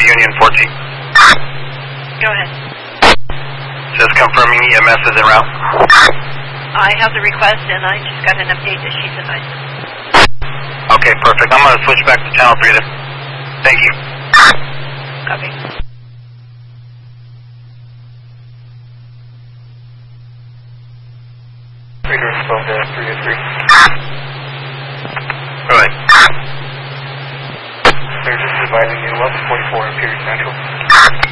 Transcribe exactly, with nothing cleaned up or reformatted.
Union fourteen. Go ahead. Just confirming E M S is en route. I have the request, and I just got an update that she's advised. Okay, perfect. I'm going to switch back to channel three then. Thank you. Copy. Radar twelve dash three oh three. All right. They're just advising you, level forty-four, Imperial Central.